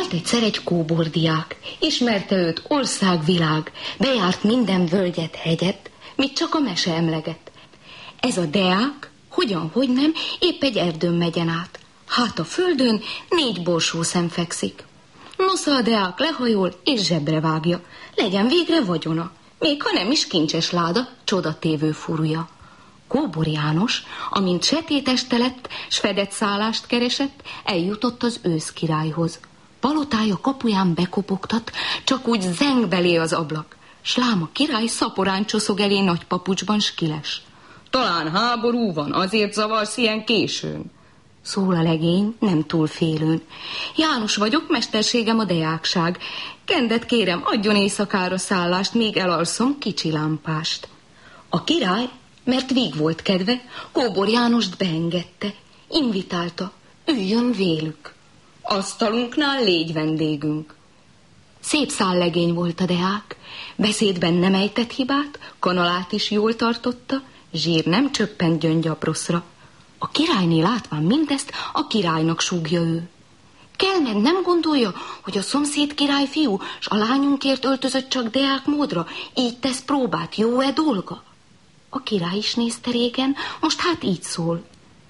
Volt egyszer egy kóbordiák, ismerte őt országvilág, bejárt minden völgyet, hegyet, mit csak a mese emleget. Ez a deák, hogy nem, épp egy erdőn megyen át. Hát a földön 4 borsószem fekszik. Nosza a deák lehajol és zsebre vágja, legyen végre vagyona, még ha nem is kincses láda, csodatévő furúja. Kóbor János, amint setéteste lett, s fedett szállást keresett, eljutott az őszkirályhoz. Palotája kapuján bekopogtat, csak úgy zeng belé az ablak, s lám a király szaporán csoszog elé nagy papucsban, s kiles. Talán háború van, azért zavarsz ilyen későn. Szól a legény, nem túl félőn. János vagyok, mesterségem a deákság. Kendet kérem, adjon éjszakára szállást, még elalszom kicsi lámpást. A király, mert vég volt kedve, Kóbor Jánost beengedte, invitálta, üljön vélük. Asztalunknál légy vendégünk. Szép szállegény volt a deák, beszédben nem ejtett hibát, kanalát is jól tartotta, zsír nem csöppent gyöngyaproszra. A királyné látván mindezt, a királynak súgja ő. Kell meg nem gondolja, hogy a szomszéd király fiú, s a lányunkért öltözött csak deák módra, így tesz próbát, jó-e dolga? A király is nézte régen, most hát így szól.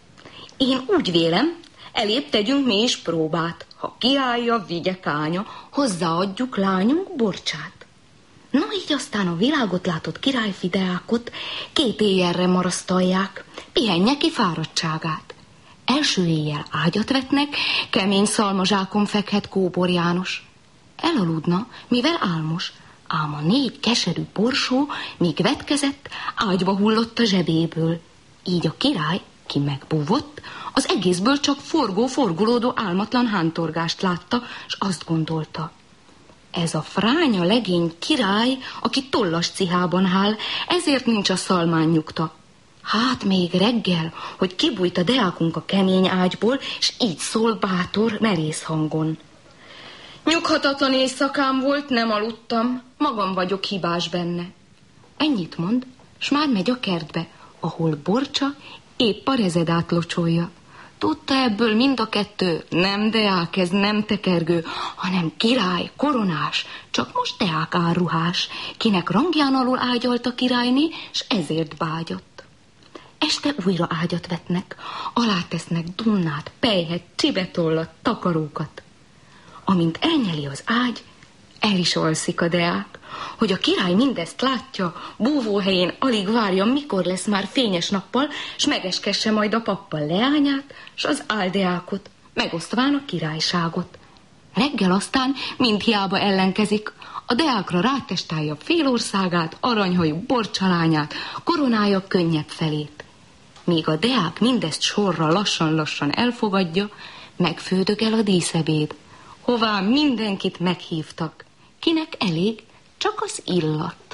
Én úgy vélem, elébb tegyünk mi is próbát, ha királyja, vigye kánya, hozzáadjuk lányunk borcsát. Na így aztán a világot látott királyfi deákot 2 éjjelre marasztalják, pihenje ki fáradtságát. Első éjjel ágyat vetnek, kemény szalmazsákon fekhet Kóbor János. Elaludna, mivel álmos, ám a 4 keserű borsó, míg vetkezett, ágyba hullott a zsebéből. Így a király, ki megbúvott, az egészből csak forgó-forgolódó álmatlan hántorgást látta, s azt gondolta. Ez a fránya legény király, aki tollas cihában hál, ezért nincs a szalmán nyugta. Hát még reggel, hogy kibújt a deákunk a kemény ágyból, s így szól bátor, merész hangon. Nyughatatlan éjszakám volt, nem aludtam, magam vagyok hibás benne. Ennyit mond, s már megy a kertbe, ahol Borcsa épp a rezedát locsolja. Tudta ebből mind a 2, nem deák, ez nem tekergő, hanem király, koronás, csak most deák árruhás, kinek rangján alul ágyalt a királyné, s ezért bágyott. Este újra ágyat vetnek, alátesznek dunnát, pelyhet, csibetollat, takarókat. Amint elnyeli az ágy, el is alszik a deák, hogy a király mindezt látja, búvóhelyén alig várja, mikor lesz már fényes nappal, s megeskesse majd a pappal leányát, s az áldeákot, megosztván a királyságot. Reggel aztán mind hiába ellenkezik, a deákra rátestálja félországát, aranyhajú borcsalányát, koronája könnyebb felét. Míg a deák mindezt sorra lassan-lassan elfogadja, megfődögel a díszebéd, hová mindenkit meghívtak, kinek elég csak az illat.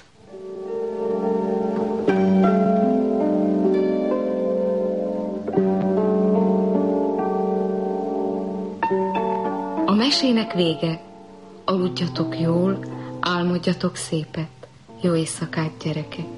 A mesének vége. Aludjatok jól, álmodjatok szépet. Jó éjszakát, gyerekek!